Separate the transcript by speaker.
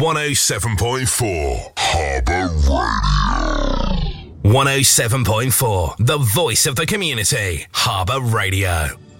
Speaker 1: 107.4 Harbour Radio. 107.4, the voice of the community. Harbour Radio.